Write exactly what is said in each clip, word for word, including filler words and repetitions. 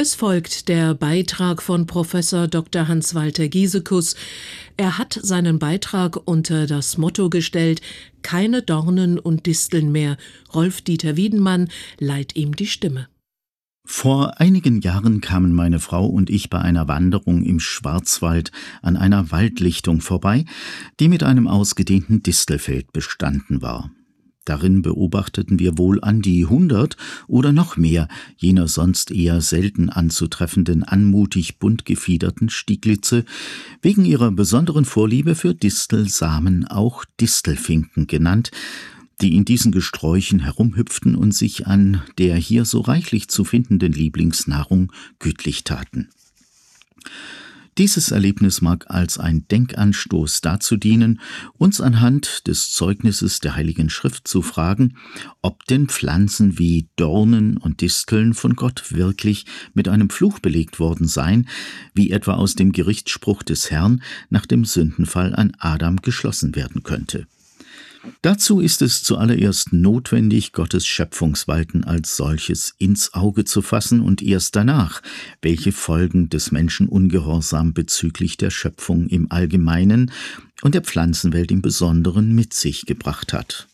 Es folgt der Beitrag von Professor Doktor Hans-Walter Giesekus. Er hat seinen Beitrag unter das Motto gestellt: Keine Dornen und Disteln mehr. Rolf-Dieter Wiedenmann leiht ihm die Stimme. Vor einigen Jahren kamen meine Frau und ich bei einer Wanderung im Schwarzwald an einer Waldlichtung vorbei, die mit einem ausgedehnten Distelfeld bestanden war. Darin beobachteten wir wohl an die hundert oder noch mehr jener sonst eher selten anzutreffenden, anmutig bunt gefiederten Stieglitze, wegen ihrer besonderen Vorliebe für Distelsamen auch Distelfinken genannt, die in diesen Gesträuchen herumhüpften und sich an der hier so reichlich zu findenden Lieblingsnahrung gütlich taten. Dieses Erlebnis mag als ein Denkanstoß dazu dienen, uns anhand des Zeugnisses der Heiligen Schrift zu fragen, ob denn Pflanzen wie Dornen und Disteln von Gott wirklich mit einem Fluch belegt worden seien, wie etwa aus dem Gerichtsspruch des Herrn nach dem Sündenfall an Adam geschlossen werden könnte. Dazu ist es zuallererst notwendig, Gottes Schöpfungswalten als solches ins Auge zu fassen und erst danach, welche Folgen des Menschen Ungehorsam bezüglich der Schöpfung im Allgemeinen und der Pflanzenwelt im Besonderen mit sich gebracht hat.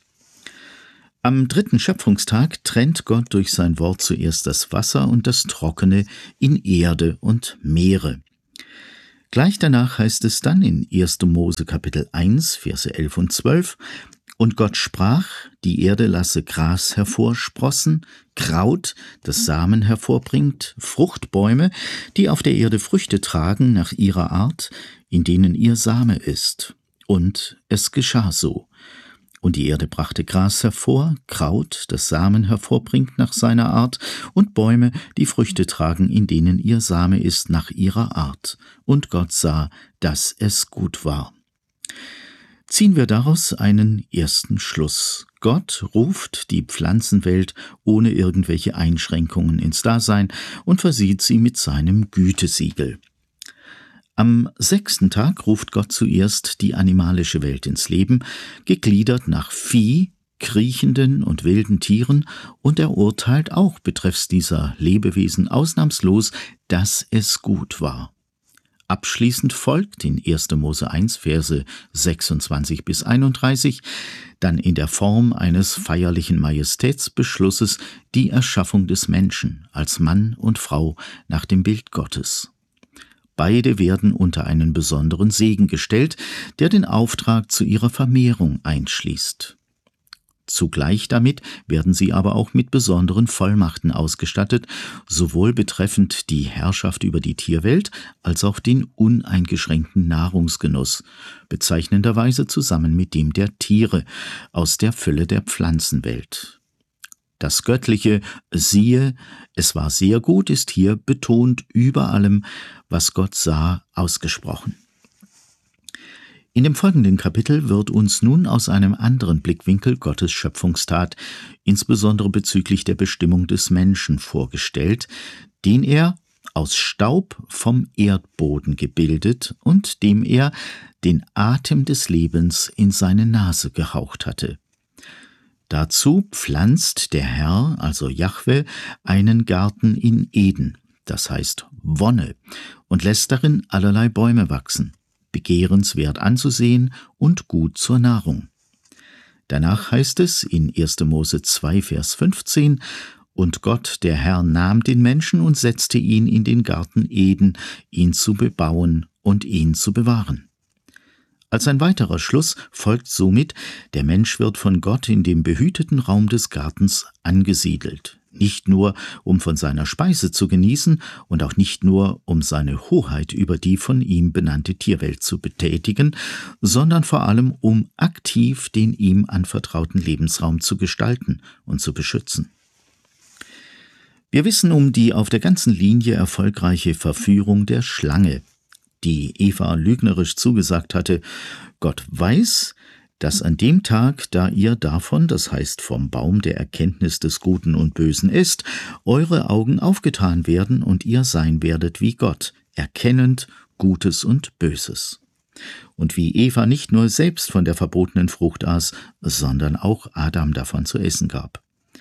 Am dritten Schöpfungstag trennt Gott durch sein Wort zuerst das Wasser und das Trockene in Erde und Meere. Gleich danach heißt es dann in erster Mose Kapitel eins, Verse elf und zwölf, und Gott sprach, die Erde lasse Gras hervorsprossen, Kraut, das Samen hervorbringt, Fruchtbäume, die auf der Erde Früchte tragen nach ihrer Art, in denen ihr Same ist. Und es geschah so. Und die Erde brachte Gras hervor, Kraut, das Samen hervorbringt nach seiner Art, und Bäume, die Früchte tragen, in denen ihr Same ist nach ihrer Art. Und Gott sah, dass es gut war. Ziehen wir daraus einen ersten Schluss. Gott ruft die Pflanzenwelt ohne irgendwelche Einschränkungen ins Dasein und versieht sie mit seinem Gütesiegel. Am sechsten Tag ruft Gott zuerst die animalische Welt ins Leben, gegliedert nach Vieh, kriechenden und wilden Tieren, und er urteilt auch betreffs dieser Lebewesen ausnahmslos, dass es gut war. Abschließend folgt in erster Mose eins, Verse sechsundzwanzig bis einunddreißig, dann in der Form eines feierlichen Majestätsbeschlusses die Erschaffung des Menschen als Mann und Frau nach dem Bild Gottes. Beide werden unter einen besonderen Segen gestellt, der den Auftrag zu ihrer Vermehrung einschließt. Zugleich damit werden sie aber auch mit besonderen Vollmachten ausgestattet, sowohl betreffend die Herrschaft über die Tierwelt als auch den uneingeschränkten Nahrungsgenuss, bezeichnenderweise zusammen mit dem der Tiere aus der Fülle der Pflanzenwelt. Das göttliche »Siehe, es war sehr gut« ist hier betont über allem, was Gott sah, ausgesprochen. In dem folgenden Kapitel wird uns nun aus einem anderen Blickwinkel Gottes Schöpfungstat, insbesondere bezüglich der Bestimmung des Menschen, vorgestellt, den er aus Staub vom Erdboden gebildet und dem er den Atem des Lebens in seine Nase gehaucht hatte. Dazu pflanzt der Herr, also Jahwe, einen Garten in Eden, das heißt Wonne, und lässt darin allerlei Bäume wachsen, begehrenswert anzusehen und gut zur Nahrung. Danach heißt es in erster Mose zwei, Vers fünfzehn, und Gott, der Herr, nahm den Menschen und setzte ihn in den Garten Eden, ihn zu bebauen und ihn zu bewahren. Als ein weiterer Schluss folgt somit, der Mensch wird von Gott in dem behüteten Raum des Gartens angesiedelt. Nicht nur, um von seiner Speise zu genießen und auch nicht nur, um seine Hoheit über die von ihm benannte Tierwelt zu betätigen, sondern vor allem, um aktiv den ihm anvertrauten Lebensraum zu gestalten und zu beschützen. Wir wissen um die auf der ganzen Linie erfolgreiche Verführung der Schlange, die Eva lügnerisch zugesagt hatte: Gott weiß, dass an dem Tag, da ihr davon, das heißt vom Baum der Erkenntnis des Guten und Bösen esst, eure Augen aufgetan werden und ihr sein werdet wie Gott, erkennend Gutes und Böses. Und wie Eva nicht nur selbst von der verbotenen Frucht aß, sondern auch Adam davon zu essen gab.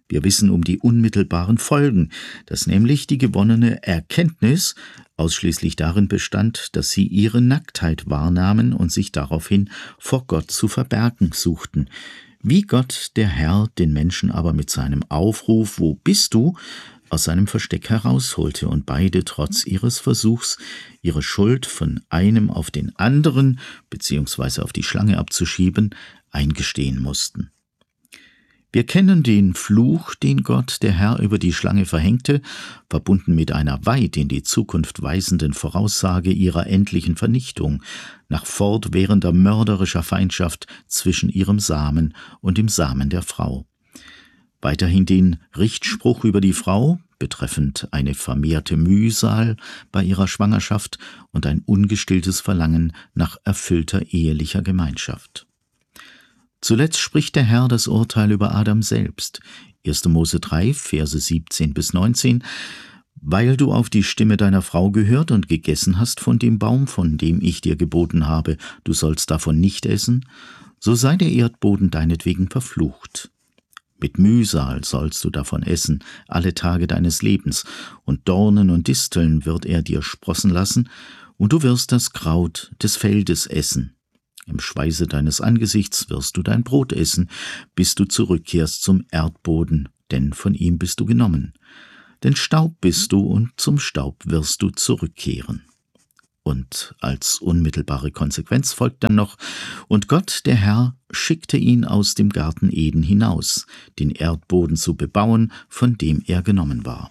Wir wissen um die unmittelbaren Folgen, dass nämlich die gewonnene Erkenntnis ausschließlich darin bestand, dass sie ihre Nacktheit wahrnahmen und sich daraufhin vor Gott zu verbergen suchten. Wie Gott, der Herr, den Menschen aber mit seinem Aufruf, »Wo bist du?« aus seinem Versteck herausholte und beide trotz ihres Versuchs, ihre Schuld von einem auf den anderen bzw. auf die Schlange abzuschieben, eingestehen mussten. Wir kennen den Fluch, den Gott, der Herr, über die Schlange verhängte, verbunden mit einer weit in die Zukunft weisenden Voraussage ihrer endlichen Vernichtung, nach fortwährender mörderischer Feindschaft zwischen ihrem Samen und dem Samen der Frau. Weiterhin den Richtspruch über die Frau, betreffend eine vermehrte Mühsal bei ihrer Schwangerschaft und ein ungestilltes Verlangen nach erfüllter ehelicher Gemeinschaft. Zuletzt spricht der Herr das Urteil über Adam selbst. erster Mose drei, Verse siebzehn bis neunzehn. Weil du auf die Stimme deiner Frau gehört und gegessen hast von dem Baum, von dem ich dir geboten habe, du sollst davon nicht essen, so sei der Erdboden deinetwegen verflucht. Mit Mühsal sollst du davon essen, alle Tage deines Lebens, und Dornen und Disteln wird er dir sprossen lassen, und du wirst das Kraut des Feldes essen. Im Schweiße deines Angesichts wirst du dein Brot essen, bis du zurückkehrst zum Erdboden, denn von ihm bist du genommen. Denn Staub bist du, und zum Staub wirst du zurückkehren. Und als unmittelbare Konsequenz folgt dann noch, und Gott, der Herr, schickte ihn aus dem Garten Eden hinaus, den Erdboden zu bebauen, von dem er genommen war.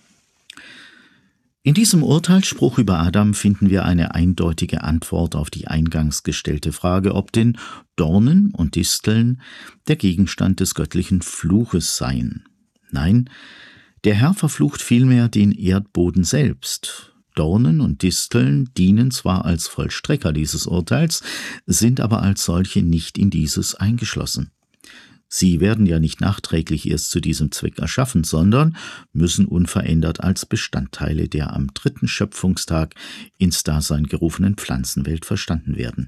In diesem Urteilsspruch über Adam finden wir eine eindeutige Antwort auf die eingangs gestellte Frage, ob denn Dornen und Disteln der Gegenstand des göttlichen Fluches seien. Nein, der Herr verflucht vielmehr den Erdboden selbst. Dornen und Disteln dienen zwar als Vollstrecker dieses Urteils, sind aber als solche nicht in dieses eingeschlossen. Sie werden ja nicht nachträglich erst zu diesem Zweck erschaffen, sondern müssen unverändert als Bestandteile der am dritten Schöpfungstag ins Dasein gerufenen Pflanzenwelt verstanden werden.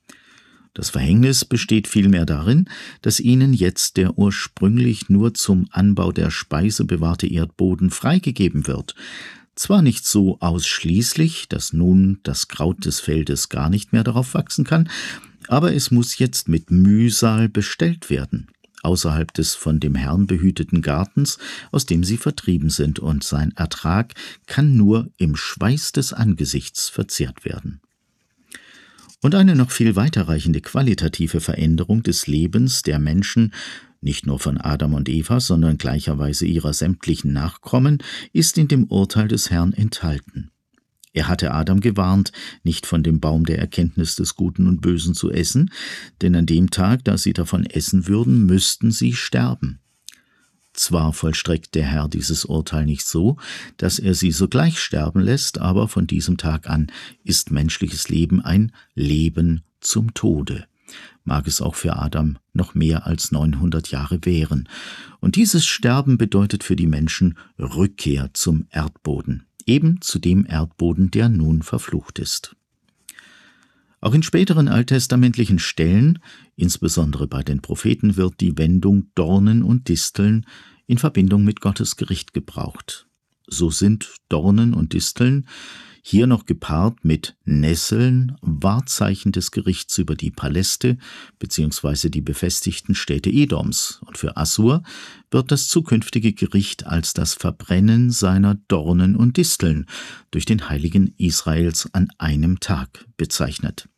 Das Verhängnis besteht vielmehr darin, dass ihnen jetzt der ursprünglich nur zum Anbau der Speise bewahrte Erdboden freigegeben wird. Zwar nicht so ausschließlich, dass nun das Kraut des Feldes gar nicht mehr darauf wachsen kann, aber es muss jetzt mit Mühsal bestellt werden, außerhalb des von dem Herrn behüteten Gartens, aus dem sie vertrieben sind, und sein Ertrag kann nur im Schweiß des Angesichts verzehrt werden. Und eine noch viel weiterreichende qualitative Veränderung des Lebens der Menschen, nicht nur von Adam und Eva, sondern gleicherweise ihrer sämtlichen Nachkommen, ist in dem Urteil des Herrn enthalten. Er hatte Adam gewarnt, nicht von dem Baum der Erkenntnis des Guten und Bösen zu essen, denn an dem Tag, da sie davon essen würden, müssten sie sterben. Zwar vollstreckt der Herr dieses Urteil nicht so, dass er sie sogleich sterben lässt, aber von diesem Tag an ist menschliches Leben ein Leben zum Tode. Mag es auch für Adam noch mehr als neunhundert Jahre währen. Und dieses Sterben bedeutet für die Menschen Rückkehr zum Erdboden, eben zu dem Erdboden, der nun verflucht ist. Auch in späteren alttestamentlichen Stellen, insbesondere bei den Propheten, wird die Wendung Dornen und Disteln in Verbindung mit Gottes Gericht gebraucht. So sind Dornen und Disteln hier noch gepaart mit Nesseln Wahrzeichen des Gerichts über die Paläste bzw. die befestigten Städte Edoms, und für Assur wird das zukünftige Gericht als das Verbrennen seiner Dornen und Disteln durch den Heiligen Israels an einem Tag bezeichnet.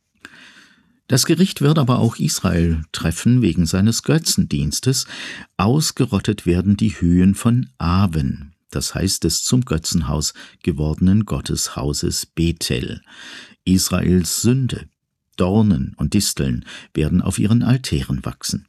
Das Gericht wird aber auch Israel treffen wegen seines Götzendienstes. Ausgerottet werden die Höhen von Aven, das heißt des zum Götzenhaus gewordenen Gotteshauses Bethel. Israels Sünde, Dornen und Disteln werden auf ihren Altären wachsen.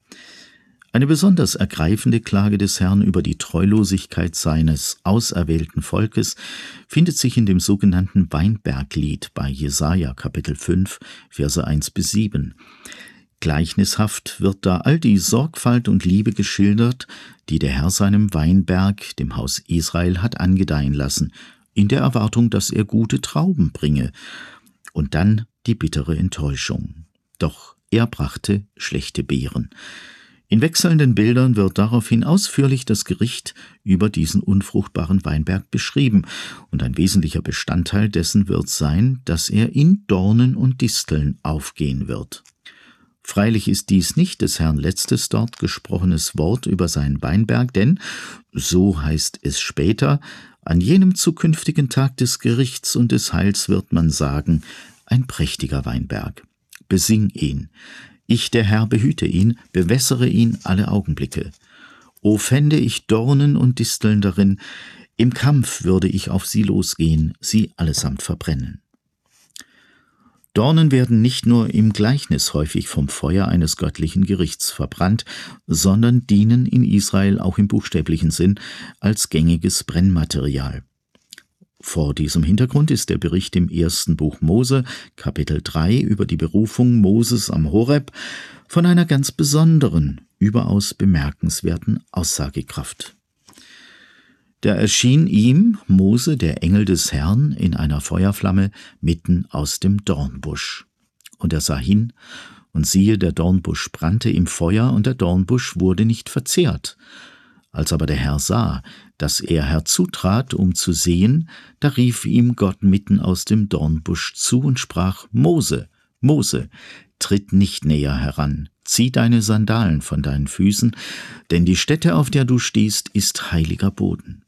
Eine besonders ergreifende Klage des Herrn über die Treulosigkeit seines auserwählten Volkes findet sich in dem sogenannten Weinberglied bei Jesaja Kapitel fünf, Verse eins bis sieben. Gleichnishaft wird da all die Sorgfalt und Liebe geschildert, die der Herr seinem Weinberg, dem Haus Israel, hat angedeihen lassen, in der Erwartung, dass er gute Trauben bringe, und dann die bittere Enttäuschung. Doch er brachte schlechte Beeren. In wechselnden Bildern wird daraufhin ausführlich das Gericht über diesen unfruchtbaren Weinberg beschrieben, und ein wesentlicher Bestandteil dessen wird sein, dass er in Dornen und Disteln aufgehen wird. Freilich ist dies nicht des Herrn letztes dort gesprochenes Wort über seinen Weinberg, denn, so heißt es später, an jenem zukünftigen Tag des Gerichts und des Heils wird man sagen, ein prächtiger Weinberg. Besing ihn. Ich, der Herr, behüte ihn, bewässere ihn alle Augenblicke. O fände ich Dornen und Disteln darin, im Kampf würde ich auf sie losgehen, sie allesamt verbrennen. Dornen werden nicht nur im Gleichnis häufig vom Feuer eines göttlichen Gerichts verbrannt, sondern dienen in Israel auch im buchstäblichen Sinn als gängiges Brennmaterial. Vor diesem Hintergrund ist der Bericht im ersten Buch Mose, Kapitel drei, über die Berufung Moses am Horeb von einer ganz besonderen, überaus bemerkenswerten Aussagekraft. Da erschien ihm, Mose, der Engel des Herrn, in einer Feuerflamme mitten aus dem Dornbusch. Und er sah hin, und siehe, der Dornbusch brannte im Feuer, und der Dornbusch wurde nicht verzehrt. Als aber der Herr sah, dass er herzutrat, um zu sehen, da rief ihm Gott mitten aus dem Dornbusch zu und sprach: Mose, Mose, tritt nicht näher heran, zieh deine Sandalen von deinen Füßen, denn die Stätte, auf der du stehst, ist heiliger Boden.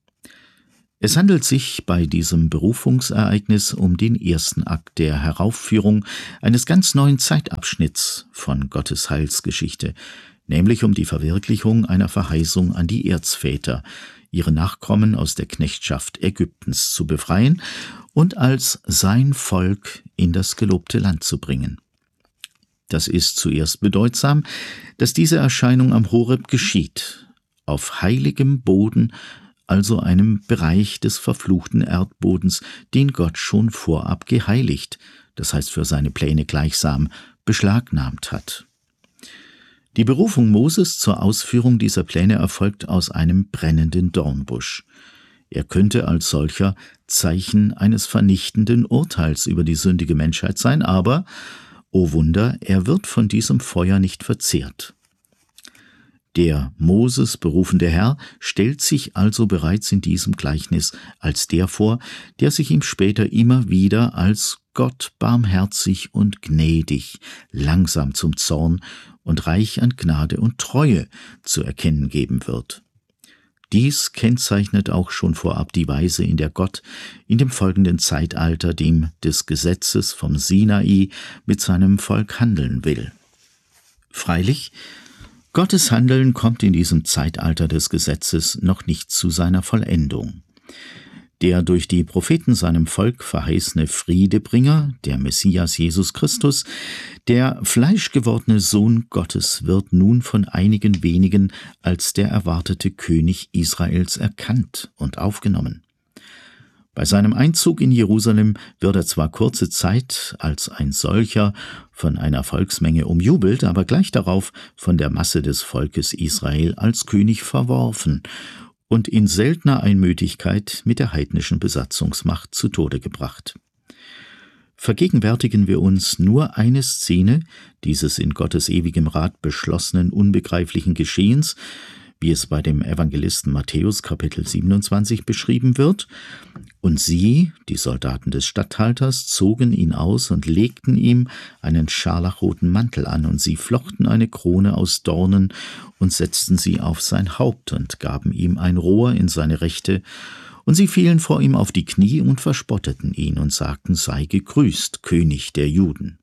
Es handelt sich bei diesem Berufungsereignis um den ersten Akt der Heraufführung eines ganz neuen Zeitabschnitts von Gottes Heilsgeschichte, nämlich um die Verwirklichung einer Verheißung an die Erzväter, ihre Nachkommen aus der Knechtschaft Ägyptens zu befreien und als sein Volk in das gelobte Land zu bringen. Das ist zuerst bedeutsam, dass diese Erscheinung am Horeb geschieht, auf heiligem Boden, also einem Bereich des verfluchten Erdbodens, den Gott schon vorab geheiligt, das heißt für seine Pläne gleichsam beschlagnahmt hat. Die Berufung Moses zur Ausführung dieser Pläne erfolgt aus einem brennenden Dornbusch. Er könnte als solcher Zeichen eines vernichtenden Urteils über die sündige Menschheit sein, aber, o Wunder, er wird von diesem Feuer nicht verzehrt. Der Moses berufende Herr stellt sich also bereits in diesem Gleichnis als der vor, der sich ihm später immer wieder als Gott barmherzig und gnädig, langsam zum Zorn und reich an Gnade und Treue zu erkennen geben wird. Dies kennzeichnet auch schon vorab die Weise, in der Gott in dem folgenden Zeitalter, dem des Gesetzes vom Sinai, mit seinem Volk handeln will. Freilich, Gottes Handeln kommt in diesem Zeitalter des Gesetzes noch nicht zu seiner Vollendung. Der durch die Propheten seinem Volk verheißene Friedebringer, der Messias Jesus Christus, der fleischgewordene Sohn Gottes, wird nun von einigen wenigen als der erwartete König Israels erkannt und aufgenommen. Bei seinem Einzug in Jerusalem wird er zwar kurze Zeit als ein solcher von einer Volksmenge umjubelt, aber gleich darauf von der Masse des Volkes Israel als König verworfen und in seltener Einmütigkeit mit der heidnischen Besatzungsmacht zu Tode gebracht. Vergegenwärtigen wir uns nur eine Szene dieses in Gottes ewigem Rat beschlossenen unbegreiflichen Geschehens, wie es bei dem Evangelisten Matthäus Kapitel siebenundzwanzig beschrieben wird. Und sie, die Soldaten des Statthalters, zogen ihn aus und legten ihm einen scharlachroten Mantel an, und sie flochten eine Krone aus Dornen und setzten sie auf sein Haupt und gaben ihm ein Rohr in seine Rechte, und sie fielen vor ihm auf die Knie und verspotteten ihn und sagten: Sei gegrüßt, König der Juden.